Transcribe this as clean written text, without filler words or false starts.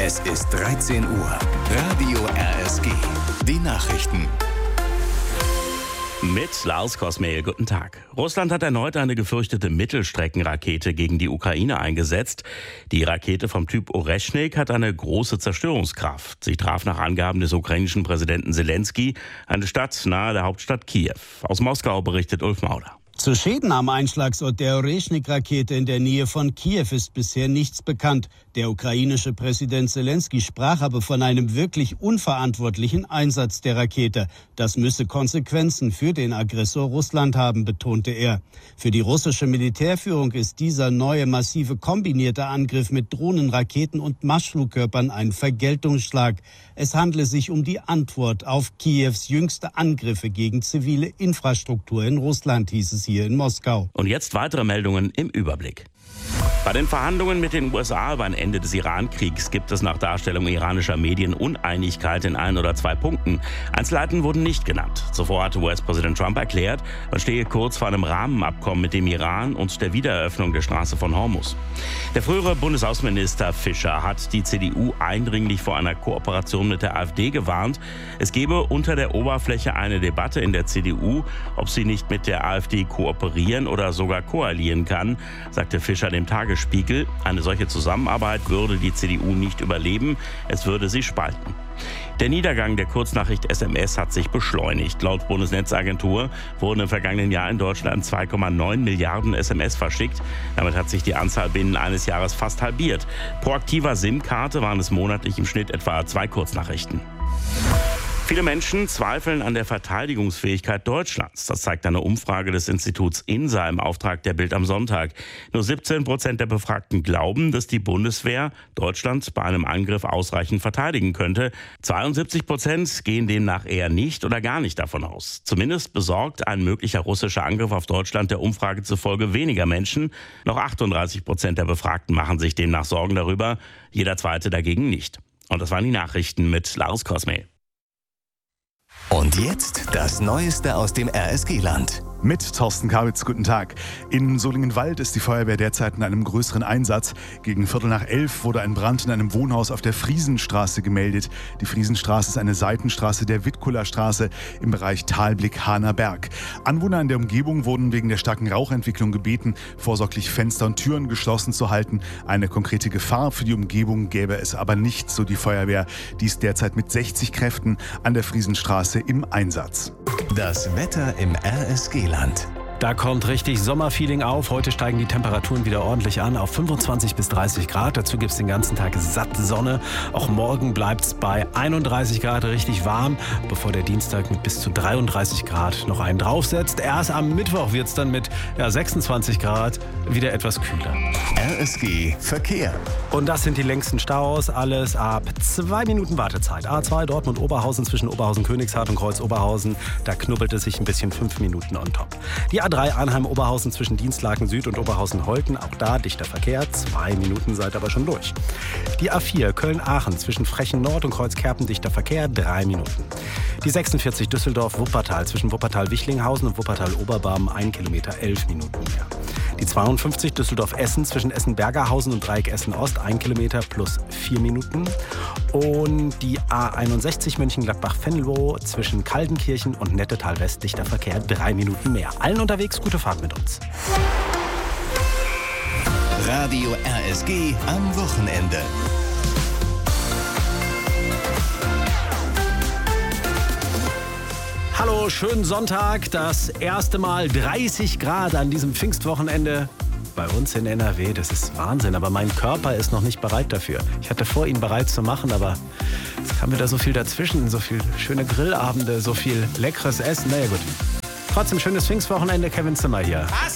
Es ist 13 Uhr. Radio RSG. Die Nachrichten. Mit Lars Kosmehl, guten Tag. Russland hat erneut eine gefürchtete Mittelstreckenrakete gegen die Ukraine eingesetzt. Die Rakete vom Typ Oreschnik hat eine große Zerstörungskraft. Sie traf nach Angaben des ukrainischen Präsidenten Zelensky eine Stadt nahe der Hauptstadt Kiew. Aus Moskau berichtet Ulf Mauder. Zu Schäden am Einschlagsort der Oreschnik-Rakete in der Nähe von Kiew ist bisher nichts bekannt. Der ukrainische Präsident Zelensky sprach aber von einem wirklich unverantwortlichen Einsatz der Rakete. Das müsse Konsequenzen für den Aggressor Russland haben, betonte er. Für die russische Militärführung ist dieser neue massive kombinierte Angriff mit Drohnen, Raketen und Marschflugkörpern ein Vergeltungsschlag. Es handle sich um die Antwort auf Kiews jüngste Angriffe gegen zivile Infrastruktur in Russland, hieß es hier in Moskau. Und jetzt weitere Meldungen im Überblick. Bei den Verhandlungen mit den USA über ein Ende des Iran-Kriegs gibt es nach Darstellung iranischer Medien Uneinigkeit in 1 oder 2 Punkten. Einzelheiten wurden nicht genannt. Zuvor hatte US-Präsident Trump erklärt, man stehe kurz vor einem Rahmenabkommen mit dem Iran und der Wiedereröffnung der Straße von Hormuz. Der frühere Bundesaußenminister Fischer hat die CDU eindringlich vor einer Kooperation mit der AfD gewarnt. Es gebe unter der Oberfläche eine Debatte in der CDU, ob sie nicht mit der AfD kooperieren oder sogar koalieren kann, sagte Fischer dem Tagesspiegel. Eine solche Zusammenarbeit würde die CDU nicht überleben, es würde sie spalten. Der Niedergang der Kurznachricht SMS hat sich beschleunigt. Laut Bundesnetzagentur wurden im vergangenen Jahr in Deutschland 2,9 Milliarden SMS verschickt. Damit hat sich die Anzahl binnen eines Jahres fast halbiert. Pro aktiver SIM-Karte waren es monatlich im Schnitt etwa 2 Kurznachrichten. Viele Menschen zweifeln an der Verteidigungsfähigkeit Deutschlands. Das zeigt eine Umfrage des Instituts INSA im Auftrag der Bild am Sonntag. Nur 17% der Befragten glauben, dass die Bundeswehr Deutschland bei einem Angriff ausreichend verteidigen könnte. 72% gehen demnach eher nicht oder gar nicht davon aus. Zumindest besorgt ein möglicher russischer Angriff auf Deutschland der Umfrage zufolge weniger Menschen. Noch 38% der Befragten machen sich demnach Sorgen darüber, jeder Zweite dagegen nicht. Und das waren die Nachrichten mit Lars Kosmehl. Und jetzt das Neueste aus dem RSG-Land. Mit Thorsten Kawitz, guten Tag. In Solingenwald ist die Feuerwehr derzeit in einem größeren Einsatz. Gegen 11:15 wurde ein Brand in einem Wohnhaus auf der Friesenstraße gemeldet. Die Friesenstraße ist eine Seitenstraße der Wittkulastraße im Bereich Talblick-Hahner-Berg. Anwohner in der Umgebung wurden wegen der starken Rauchentwicklung gebeten, vorsorglich Fenster und Türen geschlossen zu halten. Eine konkrete Gefahr für die Umgebung gäbe es aber nicht, so die Feuerwehr. Die ist derzeit mit 60 Kräften an der Friesenstraße im Einsatz. Das Wetter im RSG-Land. Da kommt richtig Sommerfeeling auf. Heute steigen die Temperaturen wieder ordentlich an auf 25 bis 30 Grad. Dazu gibt es den ganzen Tag satt Sonne. Auch morgen bleibt es bei 31 Grad richtig warm, bevor der Dienstag mit bis zu 33 Grad noch einen draufsetzt. Erst am Mittwoch wird es dann mit 26 Grad wieder etwas kühler. RSG Verkehr. Und das sind die längsten Staus. Alles ab 2 Minuten Wartezeit. A2 Dortmund-Oberhausen zwischen Oberhausen-Königshardt und Kreuz-Oberhausen. Da knubbelt es sich ein bisschen 5 Minuten on top. Die A3 Arnheim-Oberhausen zwischen Dienstlaken Süd und Oberhausen-Holten. Auch da dichter Verkehr. 2 Minuten seid aber schon durch. Die A4 Köln-Aachen zwischen Frechen-Nord und Kreuzkerpen dichter Verkehr. 3 Minuten. Die 46 Düsseldorf-Wuppertal zwischen Wuppertal-Wichlinghausen und Wuppertal-Oberbarm 1 Kilometer 11 Minuten mehr. Die 52 Düsseldorf-Essen zwischen Essen-Bergerhausen und Dreieck Essen-Ost 1 Kilometer plus 4 Minuten. Und die A61 Mönchengladbach-Venlo zwischen Kaldenkirchen und Nettetal-West dichter Verkehr 3 Minuten mehr. Allen unterwegs gute Fahrt mit uns. Radio RSG am Wochenende. Hallo, schönen Sonntag. Das erste Mal 30 Grad an diesem Pfingstwochenende bei uns in NRW. Das ist Wahnsinn, aber mein Körper ist noch nicht bereit dafür. Ich hatte vor, ihn bereit zu machen, aber es kam wieder so viel dazwischen. So viel schöne Grillabende, so viel leckeres Essen. Naja gut. Trotzdem schönes Pfingstwochenende. Kevin Zimmer hier. Was?